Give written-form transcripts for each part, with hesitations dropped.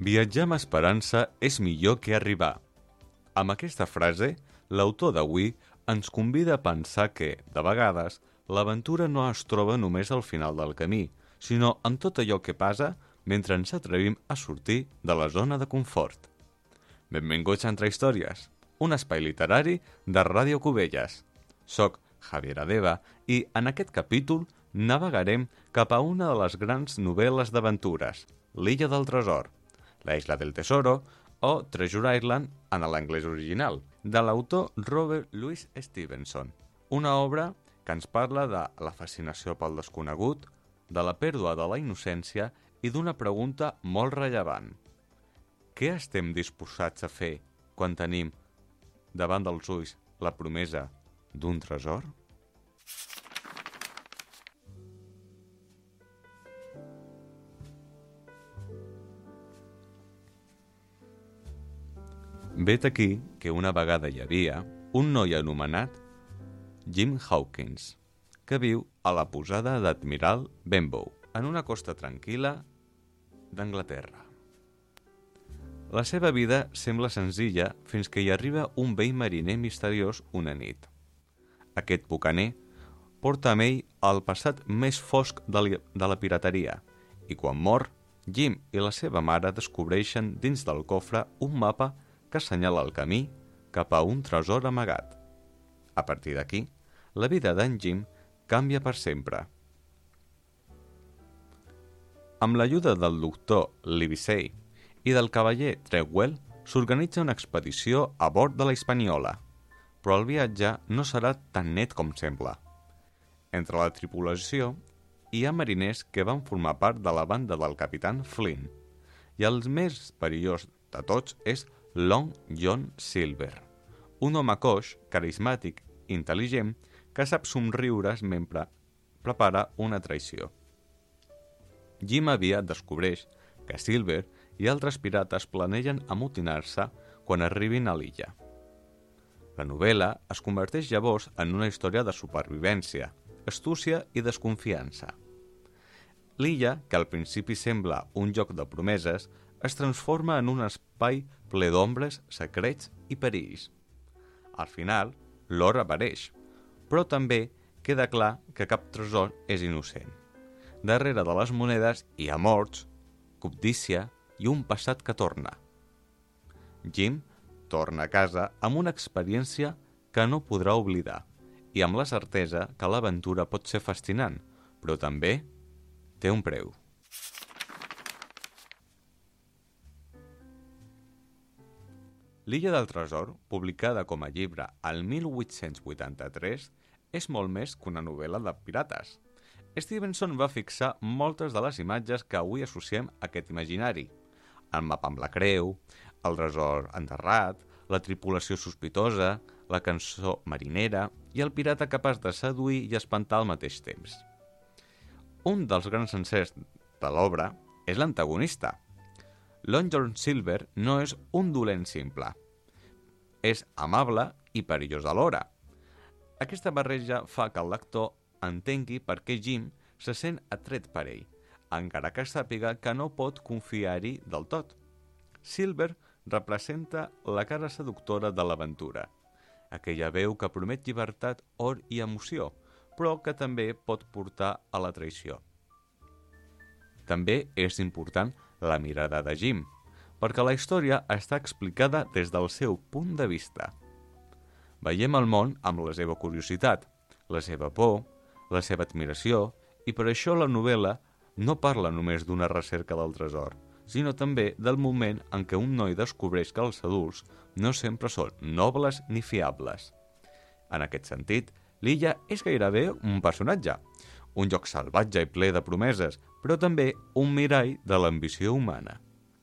Viatjar amb esperança és millor que arribar. Amb aquesta frase, l'autor d'avui ens convida a pensar que, de vegades, l'aventura no es troba només al final del camí, sinó en tot allò que passa mentre ens atrevim a sortir de la zona de confort. Benvinguts a Entre Històries, un espai literari de Ràdio Cubelles. Soc Javier Adeba i en aquest capítol navegarem cap a una de les grans novel·les d'aventures, l'Illa del Tresor, la Isla del Tesoro o Treasure Island en l'anglès original, de l'autor Robert Louis Stevenson, una obra que ens parla de la fascinació pel desconegut, de la pèrdua de la innocència i d'una pregunta molt rellevant. Què estem disposats a fer quan tenim davant dels ulls la promesa d'un tresor? Vet aquí que una vegada hi havia un noi anomenat Jim Hawkins, que viu a la posada d'Admiral Benbow, en una costa tranquil·la d'Anglaterra. La seva vida sembla senzilla fins que hi arriba un vell mariner misteriós una nit. Aquest bucaner porta amb ell el passat més fosc de la pirateria i quan mor, Jim i la seva mare descobreixen dins del cofre un mapa que assenyala el camí cap a un tresor amagat. A partir d'aquí, la vida d'en Jim canvia per sempre. Amb l'ajuda del doctor Livesey i del cavaller Treadwell s'organitza una expedició a bord de la Hispaniola, però el viatge no serà tan net com sembla. Entre la tripulació hi ha mariners que van formar part de la banda del capità Flint, i el més perillós de tots és Long John Silver, un home coix, carismàtic i intel·ligent que sap somriure's mentre prepara una traïció. Jim aviat descobreix que Silver i altres pirates planegen amotinar-se quan arribin a l'illa. La novel·la es converteix llavors en una història de supervivència, astúcia i desconfiança. L'illa, que al principi sembla un joc de promeses, es transforma en un espai ple d'ombres, secrets i perills. Al final, l'or apareix, però també queda clar que cap tresor és innocent. Darrere de les monedes hi ha morts, cobdícia i un passat que torna. Jim torna a casa amb una experiència que no podrà oblidar i amb la certesa que l'aventura pot ser fascinant, però també té un preu. L'Illa del Tresor, publicada com a llibre al 1883, és molt més que una novel·la de pirates. Stevenson va fixar moltes de les imatges que avui associem a aquest imaginari. El mapa amb la creu, el tresor enterrat, la tripulació sospitosa, la cançó marinera i el pirata capaç de seduir i espantar al mateix temps. Un dels grans encerts de l'obra és l'antagonista. Long John Silver no és un dolent simple. És amable i perillós alhora. Aquesta barreja fa que el lector entengui per què Jim se sent atret per ell, encara que sàpiga que no pot confiar-hi del tot. Silver representa la cara seductora de l'aventura, aquella veu que promet llibertat, or i emoció, però que també pot portar a la traïció. També és important la mirada de Jim, perquè la història està explicada des del seu punt de vista. Veiem el món amb la seva curiositat, la seva por, la seva admiració, i per això la novel·la no parla només d'una recerca del tresor, sinó també del moment en què un noi descobreix que els adults no sempre són nobles ni fiables. En aquest sentit, l'illa és gairebé un personatge, un lloc salvatge i ple de promeses, però també un mirall de l'ambició humana.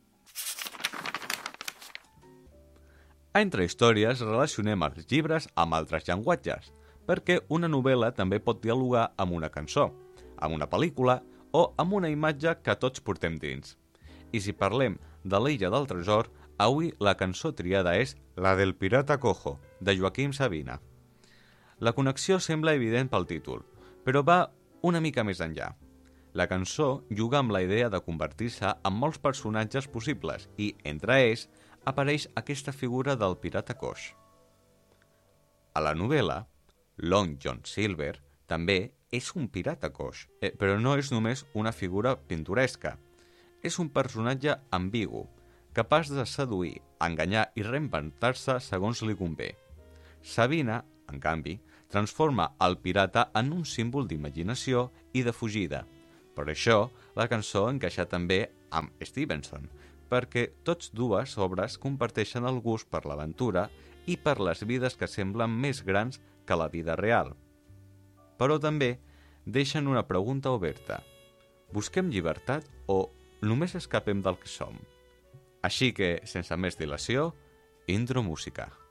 A Entre Històries relacionem els llibres amb altres llenguatges, perquè una novel·la també pot dialogar amb una cançó, amb una pel·lícula o amb una imatge que tots portem dins. I si parlem de l'Illa del Tresor, avui la cançó triada és La del pirata cojo, de Joaquim Sabina. La connexió sembla evident pel títol, però va una mica més enllà. La cançó juga amb la idea de convertir-se en molts personatges possibles i, entre ells, apareix aquesta figura del pirata coix. A la novel·la, Long John Silver també és un pirata coix, però no és només una figura pintoresca. És un personatge ambigu, capaç de seduir, enganyar i reinventar-se segons li convé. Sabina, en canvi, transforma el pirata en un símbol d'imaginació i de fugida. Per això, la cançó encaixa també amb Stevenson, perquè tots dues obres comparteixen el gust per l'aventura i per les vides que semblen més grans que la vida real. Però també deixen una pregunta oberta. Busquem llibertat o només escapem del que som? Així que, sense més dilació, intro música.